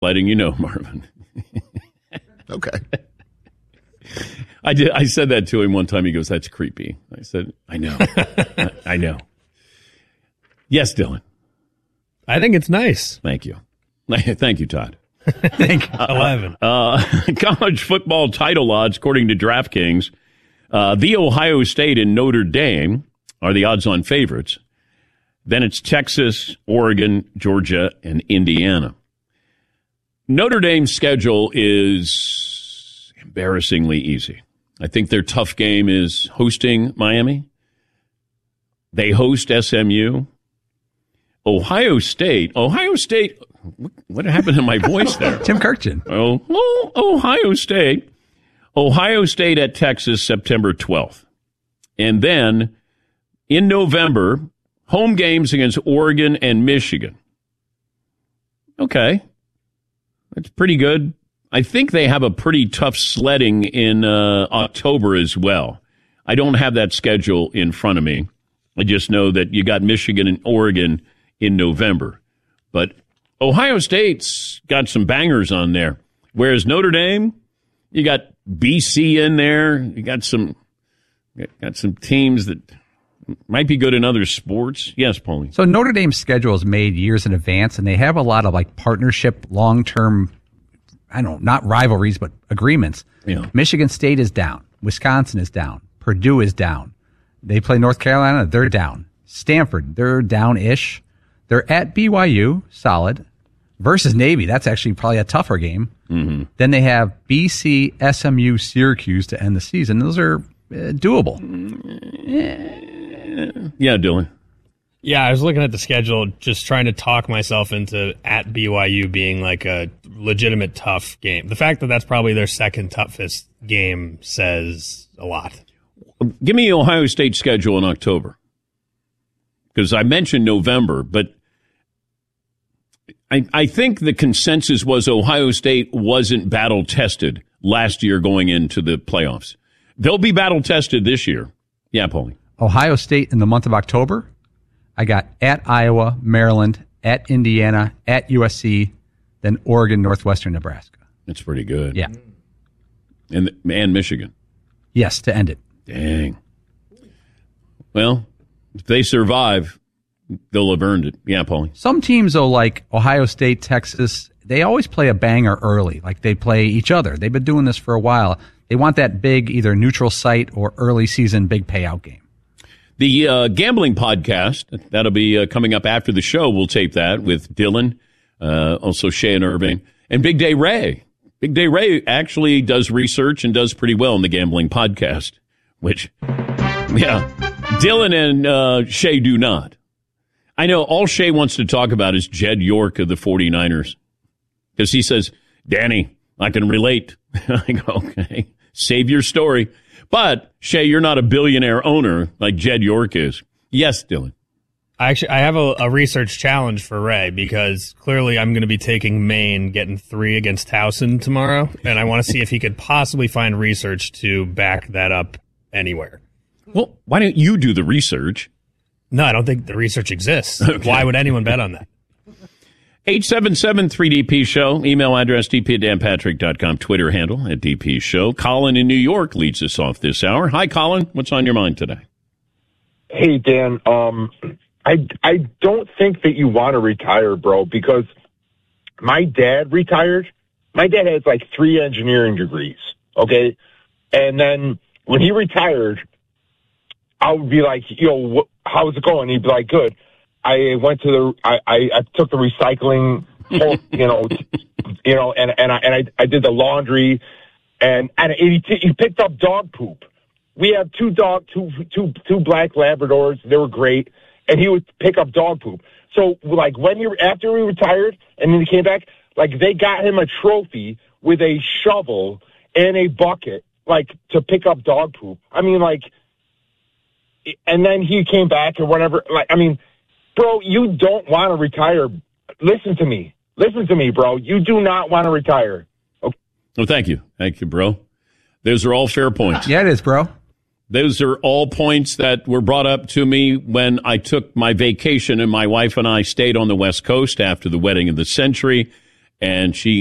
letting you know, Marvin. Okay. I said that to him one time. He goes, "That's creepy." I said, "I know." I know. Yes, Dylan. I think it's nice. Thank you. Thank you, Todd. Thank you. 11. College football title odds, according to DraftKings, The Ohio State and Notre Dame are the odds-on favorites. Then it's Texas, Oregon, Georgia, and Indiana. Notre Dame's schedule is embarrassingly easy. I think their tough game is hosting Miami. They host SMU. Ohio State, what happened to my voice there? Tim Kirkjian. Ohio State at Texas, September 12th. And then in November, home games against Oregon and Michigan. Okay. That's pretty good. I think they have a pretty tough sledding in October as well. I don't have that schedule in front of me. I just know that you got Michigan and Oregon in November. But Ohio State's got some bangers on there. Whereas Notre Dame, you got BC in there. You got some teams that might be good in other sports. Yes, Paulie. So Notre Dame's schedule is made years in advance, and they have a lot of like partnership, long-term, not rivalries, but agreements. Yeah. Michigan State is down. Wisconsin is down. Purdue is down. They play North Carolina. They're down. Stanford, they're down-ish. They're at BYU, solid. Versus Navy, that's actually probably a tougher game. Mm-hmm. Then they have BC, SMU, Syracuse to end the season. Those are doable. Yeah, Dylan. Yeah, I was looking at the schedule, just trying to talk myself into at BYU being like a legitimate tough game. The fact that that's probably their second toughest game says a lot. Give me Ohio State's schedule in October. Because I mentioned November, but I think the consensus was Ohio State wasn't battle-tested last year going into the playoffs. They'll be battle-tested this year. Yeah, Paulie. Ohio State in the month of October, I got at Iowa, Maryland, at Indiana, at USC, then Oregon, Northwestern, Nebraska. That's pretty good. Yeah. And Michigan. Yes, to end it. Dang. Well, if they survive, they'll have earned it. Yeah, Paulie. Some teams, though, like Ohio State, Texas, they always play a banger early. Like they play each other. They've been doing this for a while. They want that big either neutral site or early season big payout game. The gambling podcast, that'll be coming up after the show. We'll tape that with Dylan, also Shay and Irving, and Big Day Ray. Big Day Ray actually does research and does pretty well in the gambling podcast, which, yeah, Dylan and Shay do not. I know all Shay wants to talk about is Jed York of the 49ers. Because he says, Danny, I can relate. I go, okay, save your story. But, Shay, you're not a billionaire owner like Jed York is. Yes, Dylan. I have a research challenge for Ray because clearly I'm going to be taking Maine, getting 3 against Towson tomorrow. And I want to see if he could possibly find research to back that up anywhere. Well, why don't you do the research? No, I don't think the research exists. Okay. Why would anyone bet on that? 877-3DP Show. Email address dp@danpatrick.com. Twitter handle @DP Show. Colin in New York leads us off this hour. Hi, Colin. What's on your mind today? Hey, Dan. I don't think that you want to retire, bro, because my dad retired. My dad has like 3 engineering degrees, okay? And then when he retired, I would be like, yo, how's it going? He'd be like, good. I went to I took the recycling, and I did the laundry, and he picked up dog poop. We have two black Labradors. They were great, and he would pick up dog poop. So like after we retired, and then he came back, like they got him a trophy with a shovel and a bucket, like to pick up dog poop. I mean, like. And then he came back or whatever. Like, I mean, bro, you don't want to retire. Listen to me, bro. You do not want to retire. Okay. Well, thank you, bro. Those are all fair points. Yeah, it is, bro. Those are all points that were brought up to me when I took my vacation, and my wife and I stayed on the West Coast after the wedding of the century. and she